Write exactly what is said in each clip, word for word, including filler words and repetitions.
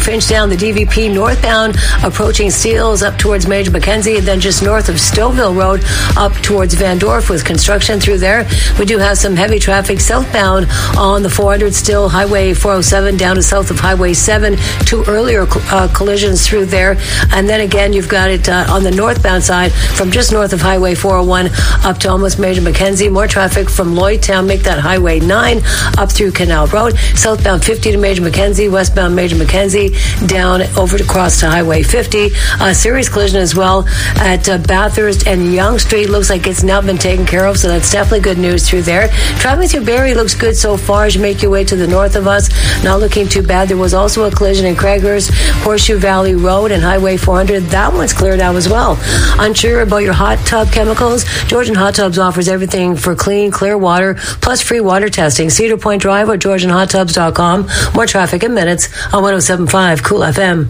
Finch down the D V P northbound, approaching Steeles up towards Major Mackenzie, and then just north of Stouffville Road up towards Van Dorf with construction through there. We do have some heavy traffic southbound on the four hundred, still Highway four oh seven down to south of Highway seven. Two earlier uh, collisions through there. And then again, you've got it uh, on the northbound side from just north of Highway four oh one up to almost Major Mackenzie. More traffic from Lloydtown, make that Highway nine up through Canal Road. Southbound fifty to Major Mackenzie, westbound Major Mackenzie down over to cross to Highway fifty. A serious collision as well at uh, Bathurst and Yonge Street. Looks like it's now been taken care of, so that's definitely good news through there. Traveling through Barrie looks good so far as you make your way to the north of us. Not looking too bad. There was also a collision in Craighurst, Horseshoe Valley Road and Highway four hundred. That one's cleared out as well. Unsure about your hot tub chemicals? Georgian Hot Tubs offers everything for clean, clear water, plus free water testing. Cedar Point Drive or georgian hot tubs dot com. More traffic in minutes on one oh seven point five Cool F M.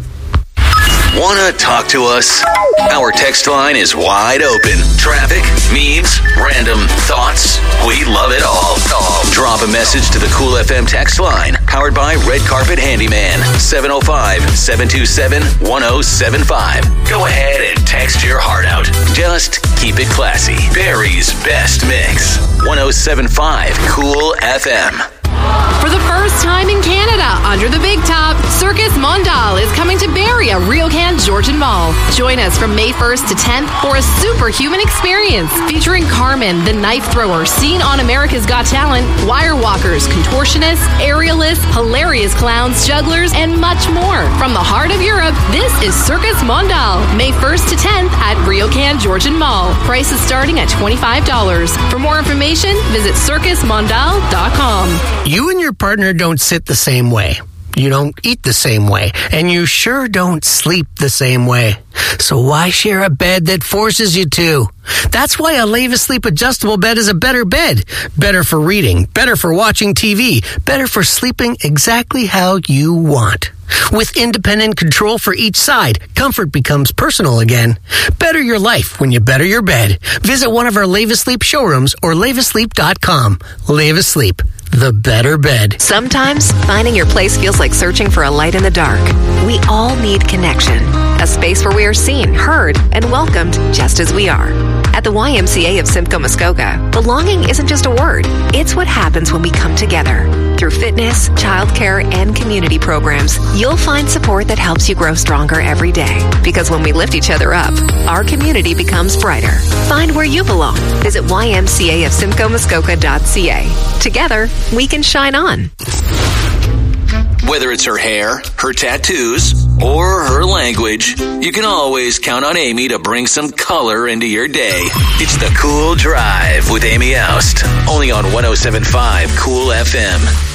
Want to talk to us? Our text line is wide open. Traffic, memes, random thoughts. We love it all. Drop a message to the Cool F M text line, powered by Red Carpet Handyman, seven oh five, seven two seven, one oh seven five. Go ahead and text your heart out. Just keep it classy. Barrie's best mix. one oh seven point five Cool F M. For the first time in Canada, under the big top, Circus Mondal is coming to Barrie at RioCan Georgian Mall. Join us from May first to tenth for a superhuman experience featuring Carmen, the knife thrower seen on America's Got Talent, wire walkers, contortionists, aerialists, hilarious clowns, jugglers, and much more. From the heart of Europe, this is Circus Mondal, May first to tenth at RioCan Georgian Mall. Prices starting at twenty-five dollars. For more information, visit circus mondal dot com. You and your partner don't sit the same way. You don't eat the same way. And you sure don't sleep the same way. So why share a bed that forces you to? That's why a Leva Sleep adjustable bed is a better bed. Better for reading, better for watching T V, better for sleeping exactly how you want. With independent control for each side, comfort becomes personal again. Better your life when you better your bed. Visit one of our Leva Sleep showrooms or leva sleep dot com. Leva Sleep, the better bed. Sometimes finding your place feels like searching for a light in the dark. We all need connection. A space where we are seen, heard, and welcomed just as we are. At the Y M C A of Simcoe Muskoka, belonging isn't just a word. It's what happens when we come together. Through fitness, childcare, and community programs, you'll find support that helps you grow stronger every day. Because when we lift each other up, our community becomes brighter. Find where you belong. Visit y m c a of simcoe muskoka dot c a. Together, we can shine on. Whether it's her hair, her tattoos, or her language, you can always count on Amy to bring some color into your day. It's the Cool Drive with Amy Oust, only on one oh seven point five Cool F M.